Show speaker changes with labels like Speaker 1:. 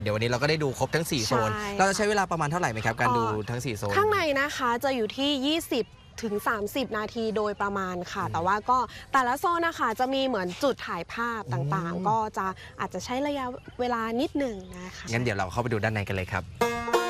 Speaker 1: เดี๋ยววันนี้เราก็ได้ดูครบทั้ง4โซนเราจะใช้เวลาประมาณเท่าไหร่ไหมครับการดูทั้ง4โซน
Speaker 2: ข้างในนะคะจะอยู่ที่20 ถึง 30 นาทีโดยประมาณค่ะแต่ว่าก็แต่ละโซนนะคะจะมีเหมือนจุดถ่ายภาพต่างๆก็อาจจะใช้ระยะเวลานิดหนึ่งนะคะ
Speaker 1: งั้นเดี๋ยวเราเข้าไปดูด้านในกันเลยครับ